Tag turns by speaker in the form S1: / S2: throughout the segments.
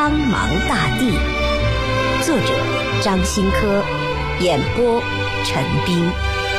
S1: 苍茫大地。作者张新科，演播陈斌。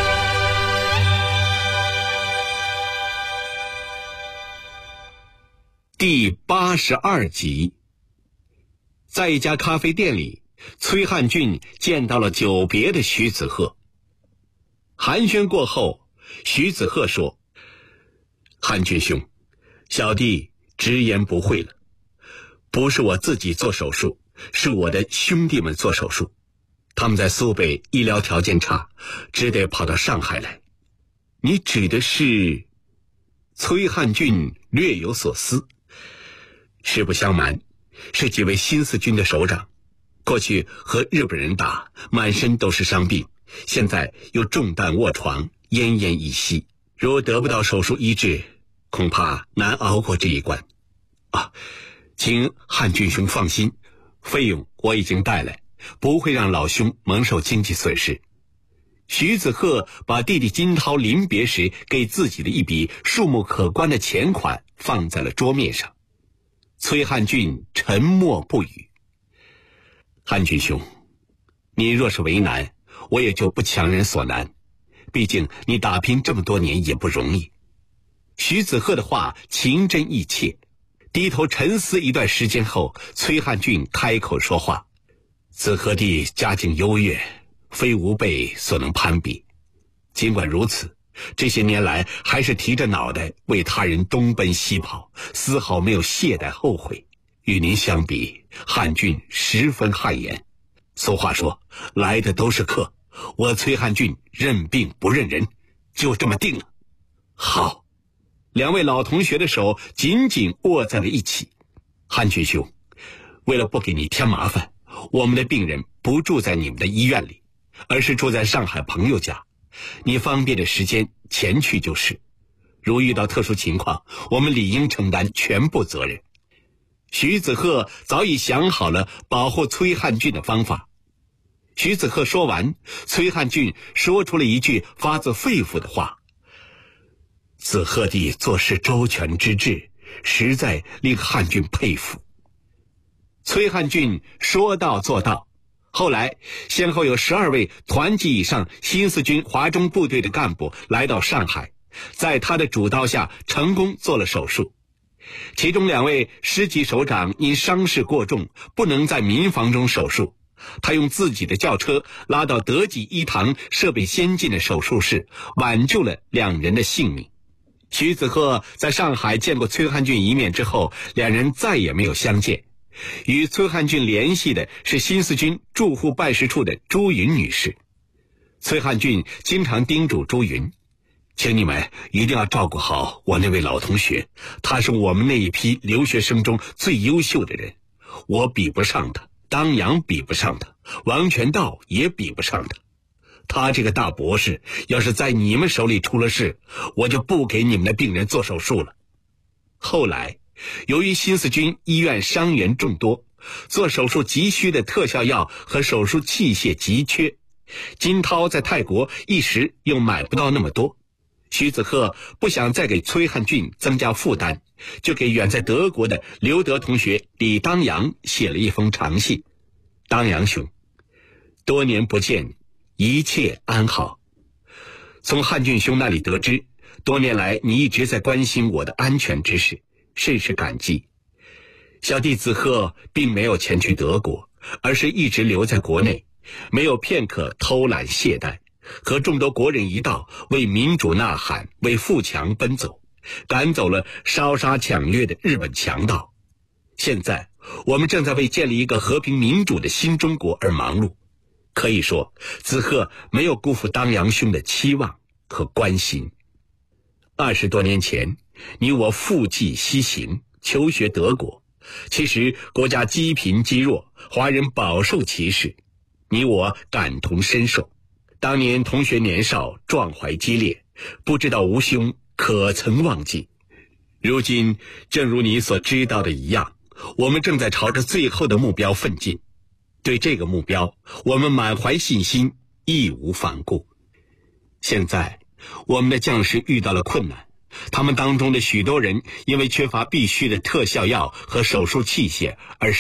S2: 第82集。在一家咖啡店里，崔汉俊见到了久别的徐子鹤。寒暄过后，徐子鹤说：“汉俊兄，小弟直言不讳了，不是我自己做手术，是我的兄弟们做手术，他们在苏北医疗条件差，只得跑到上海来。”你指的是？崔汉俊略有所思。实不相瞒，是几位新四军的首长，过去和日本人打，满身都是伤病，现在又中弹卧床，奄奄一息，如得不到手术医治，恐怕难熬过这一关。请汉俊兄放心，费用我已经带来，不会让老兄蒙受经济损失。徐子鹤把弟弟金涛临别时给自己的一笔数目可观的钱款放在了桌面上。崔汉俊沉默不语。汉俊兄，你若是为难，我也就不强人所难，毕竟你打拼这么多年也不容易。徐子鹤的话情真意切。低头沉思一段时间后，崔汉俊开口说话：“子鹤弟家境优越，非吾辈所能攀比。尽管如此，这些年来还是提着脑袋为他人东奔西跑，丝毫没有懈怠后悔。与您相比，汉俊十分汗颜。俗话说，来的都是客，我崔汉俊认病不认人，就这么定了。”好。两位老同学的手紧紧握在了一起。汉俊兄，为了不给你添麻烦，我们的病人不住在你们的医院里，而是住在上海朋友家，你方便的时间前去就是。如遇到特殊情况，我们理应承担全部责任。徐子鹤早已想好了保护崔汉俊的方法。徐子鹤说完，崔汉俊说出了一句发自肺腑的话：“子鹤弟做事周全之至，实在令汉俊佩服。”崔汉俊说到做到。后来先后有12位团级以上新四军华中部队的干部来到上海，在他的主刀下成功做了手术。其中2位师级首长因伤势过重，不能在民房中手术，他用自己的轿车拉到德济医堂设备先进的手术室，挽救了2人的性命。徐子鹤在上海见过崔汉俊一面之后，2人再也没有相见。与崔汉俊联系的是新四军驻沪办事处的朱云女士。崔汉俊经常叮嘱朱云：“请你们一定要照顾好我那位老同学，他是我们那一批留学生中最优秀的人，我比不上他，当阳比不上他，王全道也比不上他。他这个大博士要是在你们手里出了事，我就不给你们的病人做手术了。”后来由于新四军医院伤员众多，做手术急需的特效药和手术器械急缺，金涛在泰国一时又买不到那么多。徐子鹤不想再给崔汉俊增加负担，就给远在德国的刘德同学李当阳写了一封长信：“当阳兄，多年不见，一切安好。从汉俊兄那里得知，多年来你一直在关心我的安全之事，甚是感激。小弟子鹤并没有前去德国，而是一直留在国内，没有片刻偷懒懈怠，和众多国人一道为民主呐喊，为富强奔走，赶走了烧杀抢掠的日本强盗。现在我们正在为建立一个和平民主的新中国而忙碌。可以说，子鹤没有辜负当阳兄的期望和关心。20多年前，你我负稷西行，求学德国，其实国家积贫积弱，华人饱受歧视，你我感同身受。当年同学年少，壮怀激烈，不知道吾兄可曾忘记。如今正如你所知道的一样，我们正在朝着最后的目标奋进。对这个目标，我们满怀信心，义无反顾。现在我们的将士遇到了困难，他们当中的许多人因为缺乏必须的特效药和手术器械而